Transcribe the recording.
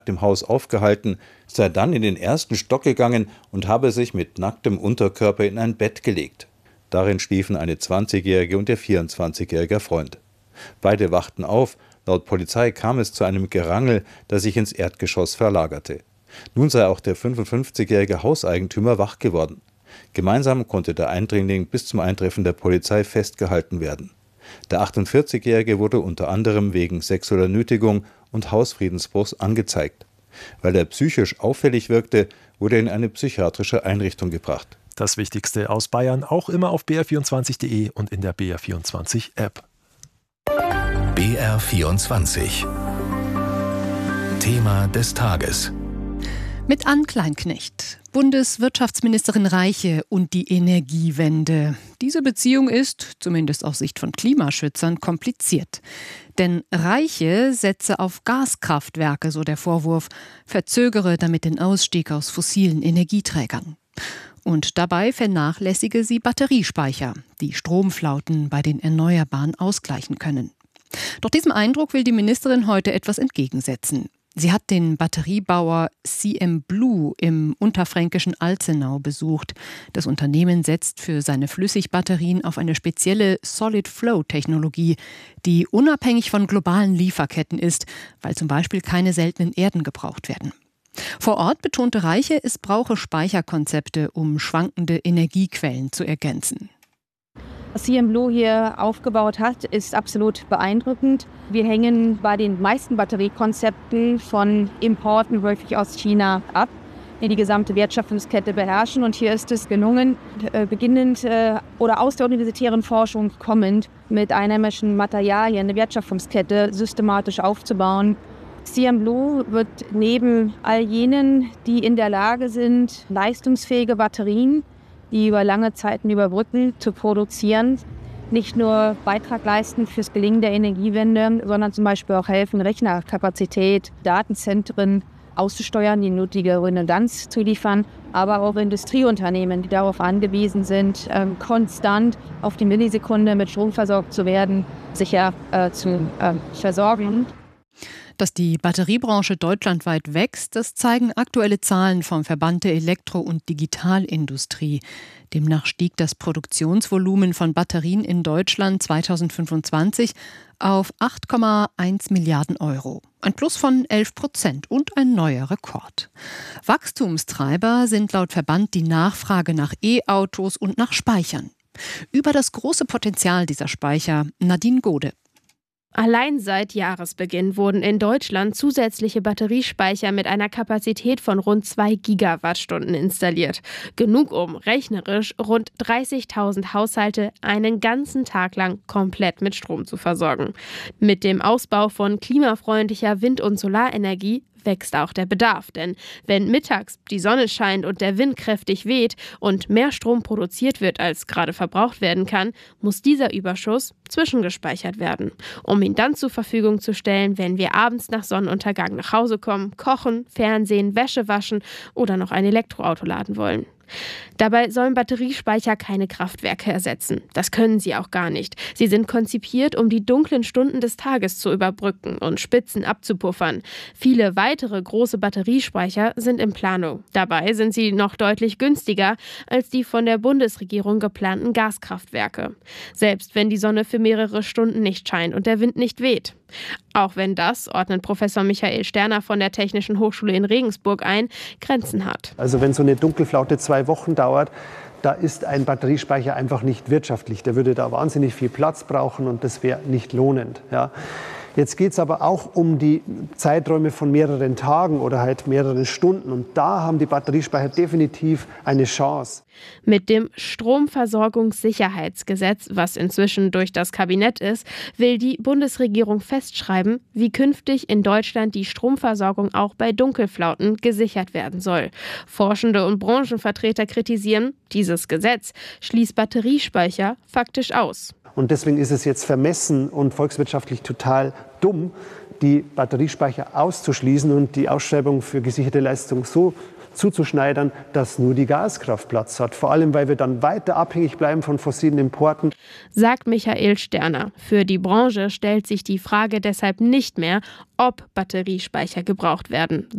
im Haus aufgehalten, sei dann in den ersten Stock gegangen und habe sich mit nacktem Unterkörper in ein Bett gelegt. Darin schliefen eine 20-jährige und ihr 24-jähriger Freund. Beide wachten auf. Laut Polizei kam es zu einem Gerangel, das sich ins Erdgeschoss verlagerte. Nun sei auch der 55-jährige Hauseigentümer wach geworden. Gemeinsam konnte der Eindringling bis zum Eintreffen der Polizei festgehalten werden. Der 48-jährige wurde unter anderem wegen sexueller Nötigung und Hausfriedensbruchs angezeigt. Weil er psychisch auffällig wirkte, wurde er in eine psychiatrische Einrichtung gebracht. Das Wichtigste aus Bayern auch immer auf br24.de und in der BR24-App. BR24 Thema des Tages. Mit Ann Kleinknecht, Bundeswirtschaftsministerin Reiche und die Energiewende. Diese Beziehung ist, zumindest aus Sicht von Klimaschützern, kompliziert. Denn Reiche setze auf Gaskraftwerke, so der Vorwurf, verzögere damit den Ausstieg aus fossilen Energieträgern. Und dabei vernachlässige sie Batteriespeicher, die Stromflauten bei den Erneuerbaren ausgleichen können. Doch diesem Eindruck will die Ministerin heute etwas entgegensetzen. Sie hat den Batteriebauer CM Blue im unterfränkischen Alzenau besucht. Das Unternehmen setzt für seine Flüssigbatterien auf eine spezielle Solid-Flow-Technologie, die unabhängig von globalen Lieferketten ist, weil zum Beispiel keine seltenen Erden gebraucht werden. Vor Ort betonte Reiche, es brauche Speicherkonzepte, um schwankende Energiequellen zu ergänzen. Was CM Blue hier aufgebaut hat, ist absolut beeindruckend. Wir hängen bei den meisten Batteriekonzepten von Importen häufig aus China ab, die die gesamte Wertschöpfungskette beherrschen. Und hier ist es gelungen, beginnend oder aus der universitären Forschung kommend, mit einheimischen Materialien eine Wertschöpfungskette systematisch aufzubauen. CM Blue wird neben all jenen, die in der Lage sind, leistungsfähige Batterien, die über lange Zeiten überbrücken, zu produzieren, nicht nur Beitrag leisten fürs Gelingen der Energiewende, sondern zum Beispiel auch helfen, Rechnerkapazität, Datenzentren auszusteuern, die nötige Redundanz zu liefern, aber auch Industrieunternehmen, die darauf angewiesen sind, konstant auf die Millisekunde mit Strom versorgt zu werden, sicher zu versorgen. Dass die Batteriebranche deutschlandweit wächst, das zeigen aktuelle Zahlen vom Verband der Elektro- und Digitalindustrie. Demnach stieg das Produktionsvolumen von Batterien in Deutschland 2025 auf 8,1 Milliarden Euro. Ein Plus von 11% und ein neuer Rekord. Wachstumstreiber sind laut Verband die Nachfrage nach E-Autos und nach Speichern. Über das große Potenzial dieser Speicher Nadine Gode. Allein seit Jahresbeginn wurden in Deutschland zusätzliche Batteriespeicher mit einer Kapazität von rund 2 Gigawattstunden installiert. Genug, um rechnerisch rund 30.000 Haushalte einen ganzen Tag lang komplett mit Strom zu versorgen. Mit dem Ausbau von klimafreundlicher Wind- und Solarenergie wächst auch der Bedarf. Denn wenn mittags die Sonne scheint und der Wind kräftig weht und mehr Strom produziert wird, als gerade verbraucht werden kann, muss dieser Überschuss zwischengespeichert werden, um ihn dann zur Verfügung zu stellen, wenn wir abends nach Sonnenuntergang nach Hause kommen, kochen, Fernsehen, Wäsche waschen oder noch ein Elektroauto laden wollen. Dabei sollen Batteriespeicher keine Kraftwerke ersetzen. Das können sie auch gar nicht. Sie sind konzipiert, um die dunklen Stunden des Tages zu überbrücken und Spitzen abzupuffern. Viele weitere große Batteriespeicher sind in Planung. Dabei sind sie noch deutlich günstiger als die von der Bundesregierung geplanten Gaskraftwerke. Selbst wenn die Sonne für mehrere Stunden nicht scheint und der Wind nicht weht. Auch wenn das, ordnet Professor Michael Sterner von der Technischen Hochschule in Regensburg ein, Grenzen hat. Also wenn so eine Dunkelflaute 2 Wochen dauert, da ist ein Batteriespeicher einfach nicht wirtschaftlich. Der würde da wahnsinnig viel Platz brauchen und das wäre nicht lohnend. Ja. Jetzt geht es aber auch um die Zeiträume von mehreren Tagen oder halt mehreren Stunden. Und da haben die Batteriespeicher definitiv eine Chance. Mit dem Stromversorgungssicherheitsgesetz, was inzwischen durch das Kabinett ist, will die Bundesregierung festschreiben, wie künftig in Deutschland die Stromversorgung auch bei Dunkelflauten gesichert werden soll. Forschende und Branchenvertreter kritisieren, dieses Gesetz schließt Batteriespeicher faktisch aus. Und deswegen ist es jetzt vermessen und volkswirtschaftlich total dumm, die Batteriespeicher auszuschließen und die Ausschreibung für gesicherte Leistung so zuzuschneidern, dass nur die Gaskraft Platz hat. Vor allem, weil wir dann weiter abhängig bleiben von fossilen Importen. Sagt Michael Sterner. Für die Branche stellt sich die Frage deshalb nicht mehr, ob Batteriespeicher gebraucht werden,